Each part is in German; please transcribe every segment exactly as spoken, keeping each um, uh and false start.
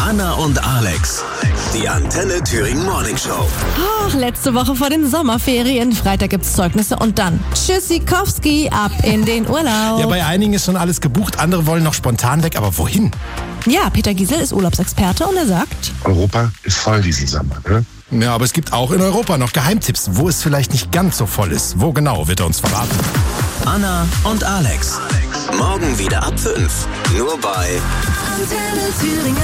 Anna und Alex, die Antenne Thüringen Morning Show. Ach, letzte Woche vor den Sommerferien. Freitag gibt's Zeugnisse und dann Tschüssikowski, ab in den Urlaub. Ja, bei einigen ist schon alles gebucht, andere wollen noch spontan weg, aber wohin? Ja, Peter Giesel ist Urlaubsexperte und er sagt: Europa ist voll diesen Sommer, ne? Ja, aber es gibt auch in Europa noch Geheimtipps, wo es vielleicht nicht ganz so voll ist. Wo genau, wird er uns verraten. Anna und Alex, morgen wieder ab fünf, nur bei Antenne Thüringen.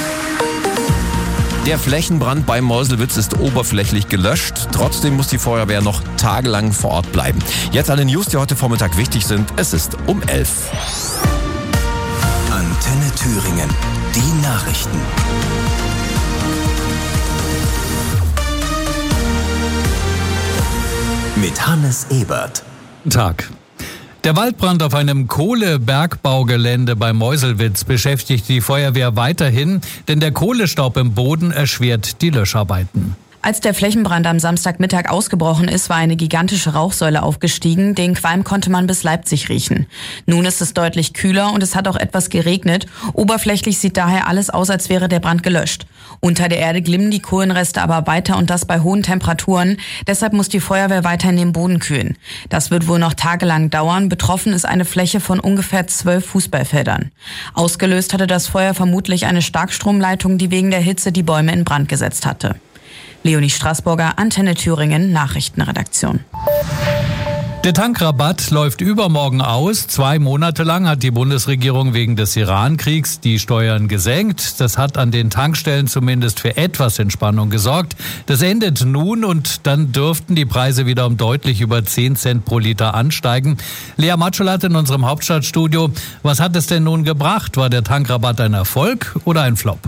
Der Flächenbrand bei Meuselwitz ist oberflächlich gelöscht. Trotzdem muss die Feuerwehr noch tagelang vor Ort bleiben. Jetzt an den News, die heute Vormittag wichtig sind. Es ist um elf. Antenne Thüringen, die Nachrichten. Mit Hannes Ebert. Guten Tag. Der Waldbrand auf einem Kohlebergbaugelände bei Meuselwitz beschäftigt die Feuerwehr weiterhin, denn der Kohlestaub im Boden erschwert die Löscharbeiten. Als der Flächenbrand am Samstagmittag ausgebrochen ist, war eine gigantische Rauchsäule aufgestiegen. Den Qualm konnte man bis Leipzig riechen. Nun ist es deutlich kühler und es hat auch etwas geregnet. Oberflächlich sieht daher alles aus, als wäre der Brand gelöscht. Unter der Erde glimmen die Kohlenreste aber weiter und das bei hohen Temperaturen. Deshalb muss die Feuerwehr weiterhin den Boden kühlen. Das wird wohl noch tagelang dauern. Betroffen ist eine Fläche von ungefähr zwölf Fußballfeldern. Ausgelöst hatte das Feuer vermutlich eine Starkstromleitung, die wegen der Hitze die Bäume in Brand gesetzt hatte. Leonie Straßburger, Antenne Thüringen, Nachrichtenredaktion. Der Tankrabatt läuft übermorgen aus. Zwei Monate lang hat die Bundesregierung wegen des Iran-Kriegs die Steuern gesenkt. Das hat an den Tankstellen zumindest für etwas Entspannung gesorgt. Das endet nun und dann dürften die Preise wieder um deutlich über zehn Cent pro Liter ansteigen. Lea Matschulat in unserem Hauptstadtstudio. Was hat es denn nun gebracht? War der Tankrabatt ein Erfolg oder ein Flop?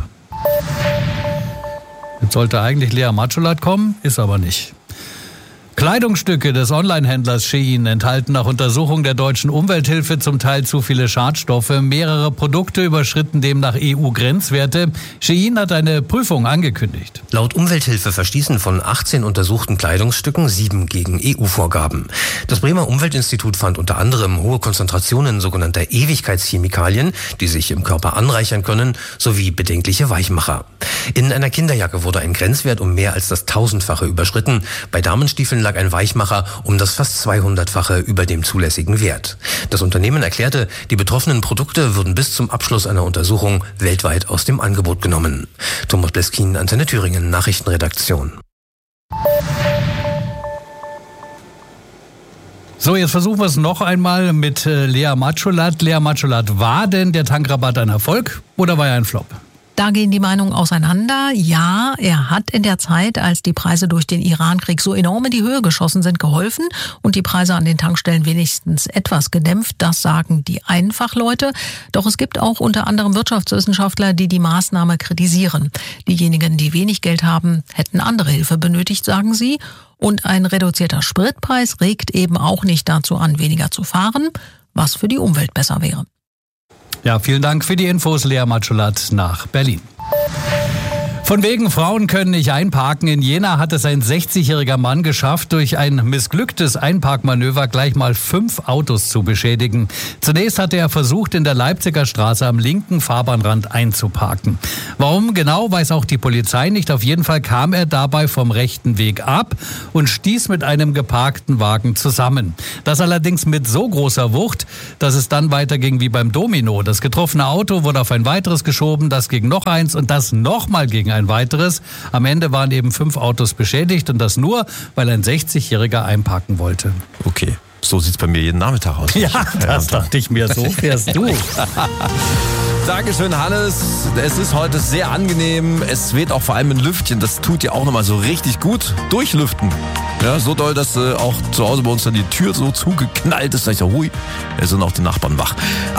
Jetzt sollte eigentlich Lea Matschulat kommen, ist aber nicht. Kleidungsstücke des Onlinehändlers Shein enthalten nach Untersuchung der deutschen Umwelthilfe zum Teil zu viele Schadstoffe. Mehrere Produkte überschritten demnach E U-Grenzwerte. Shein hat eine Prüfung angekündigt. Laut Umwelthilfe verstießen von achtzehn untersuchten Kleidungsstücken sieben gegen E U-Vorgaben. Das Bremer Umweltinstitut fand unter anderem hohe Konzentrationen sogenannter Ewigkeitschemikalien, die sich im Körper anreichern können, sowie bedenkliche Weichmacher. In einer Kinderjacke wurde ein Grenzwert um mehr als das Tausendfache überschritten. Bei Damenstiefeln lag ein Weichmacher um das fast zweihundertfache über dem zulässigen Wert. Das Unternehmen erklärte, die betroffenen Produkte würden bis zum Abschluss einer Untersuchung weltweit aus dem Angebot genommen. Thomas Bleskin, Antenne Thüringen, Nachrichtenredaktion. So, jetzt versuchen wir es noch einmal mit äh, Lea Matschulat. Lea Matschulat, war denn der Tankrabatt ein Erfolg oder war er ein Flop? Da gehen die Meinungen auseinander. Ja, er hat in der Zeit, als die Preise durch den Iran-Krieg so enorm in die Höhe geschossen sind, geholfen und die Preise an den Tankstellen wenigstens etwas gedämpft. Das sagen die Einfachleute. Doch es gibt auch unter anderem Wirtschaftswissenschaftler, die die Maßnahme kritisieren. Diejenigen, die wenig Geld haben, hätten andere Hilfe benötigt, sagen sie. Und ein reduzierter Spritpreis regt eben auch nicht dazu an, weniger zu fahren, was für die Umwelt besser wäre. Ja, vielen Dank für die Infos, Lea Matschulat nach Berlin. Von wegen Frauen können nicht einparken. In Jena hat es ein sechzigjähriger Mann geschafft, durch ein missglücktes Einparkmanöver gleich mal fünf Autos zu beschädigen. Zunächst hatte er versucht, in der Leipziger Straße am linken Fahrbahnrand einzuparken. Warum genau, weiß auch die Polizei nicht. Auf jeden Fall kam er dabei vom rechten Weg ab und stieß mit einem geparkten Wagen zusammen. Das allerdings mit so großer Wucht, dass es dann weiterging wie beim Domino. Das getroffene Auto wurde auf ein weiteres geschoben, das gegen noch eins und das nochmal gegen ein weiteres. Am Ende waren eben fünf Autos beschädigt und das nur, weil ein sechzigjähriger einparken wollte. Okay, so sieht's bei mir jeden Nachmittag aus. Ja, das dachte ich mir, so fährst du. Dankeschön, Hannes. Es ist heute sehr angenehm. Es weht auch vor allem ein Lüftchen. Das tut ja auch nochmal so richtig gut. Durchlüften. Ja, so doll, dass äh, auch zu Hause bei uns dann die Tür so zugeknallt ist. Da ich so, hui, jetzt sind auch die Nachbarn wach.